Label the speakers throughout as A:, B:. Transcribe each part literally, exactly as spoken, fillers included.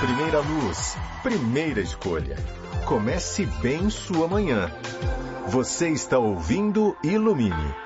A: primeira luz, primeira escolha. Comece bem sua manhã. Você está ouvindo Ilumine.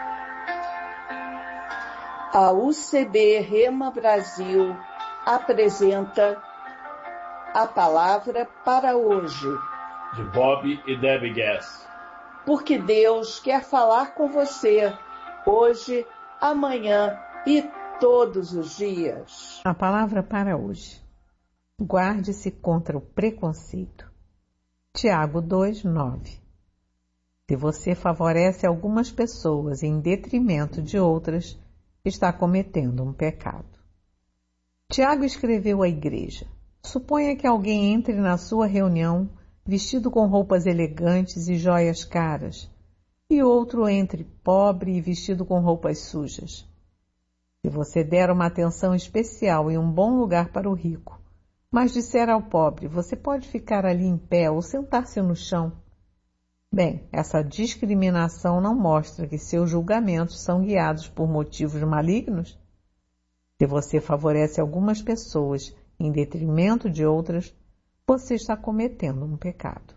B: A U C B Rema Brasil apresenta a palavra para hoje,
C: de Bob e Debbie Gass.
B: Porque Deus quer falar com você hoje, amanhã e todos os dias.
D: A palavra para hoje: guarde-se contra o preconceito. Tiago dois, nove. Se você favorece algumas pessoas em detrimento de outras, está cometendo um pecado. Tiago escreveu à igreja: suponha que alguém entre na sua reunião vestido com roupas elegantes e joias caras, e outro entre pobre e vestido com roupas sujas. Se você der uma atenção especial e um bom lugar para o rico, mas disser ao pobre: você pode ficar ali em pé ou sentar-se no chão, bem, essa discriminação não mostra que seus julgamentos são guiados por motivos malignos? Se você favorece algumas pessoas em detrimento de outras, você está cometendo um pecado.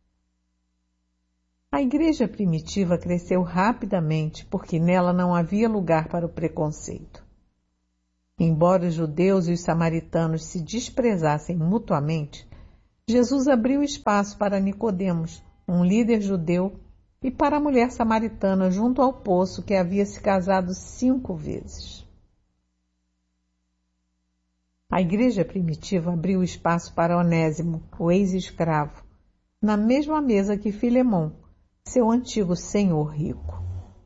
D: A igreja primitiva cresceu rapidamente porque nela não havia lugar para o preconceito. Embora os judeus e os samaritanos se desprezassem mutuamente, Jesus abriu espaço para Nicodemos, um líder judeu, e para a mulher samaritana junto ao poço que havia se casado cinco vezes. A igreja primitiva abriu espaço para Onésimo, o ex-escravo, na mesma mesa que Filemão, seu antigo senhor rico.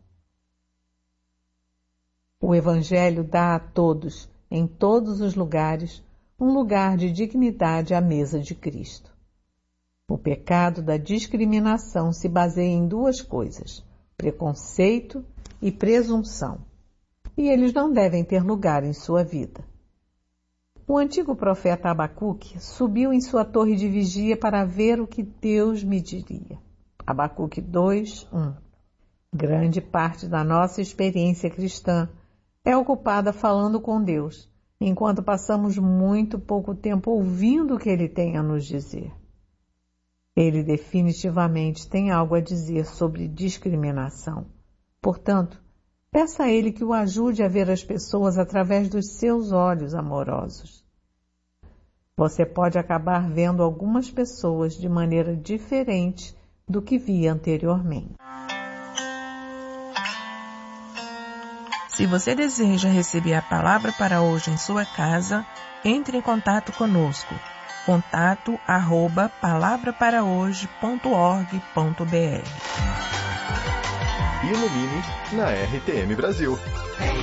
D: O Evangelho dá a todos, em todos os lugares, um lugar de dignidade à mesa de Cristo. O pecado da discriminação se baseia em duas coisas: preconceito e presunção, e eles não devem ter lugar em sua vida. O antigo profeta Abacuque subiu em sua torre de vigia para ver o que Deus me diria. Abacuque dois, um. Grande parte da nossa experiência cristã é ocupada falando com Deus, enquanto passamos muito pouco tempo ouvindo o que Ele tem a nos dizer. Ele definitivamente tem algo a dizer sobre discriminação. Portanto, peça a Ele que o ajude a ver as pessoas através dos seus olhos amorosos. Você pode acabar vendo algumas pessoas de maneira diferente do que via anteriormente.
E: Se você deseja receber a palavra para hoje em sua casa, entre em contato conosco. Contato arroba palavra para hoje ponto org ponto br.
A: Ilumine na R T M Brasil.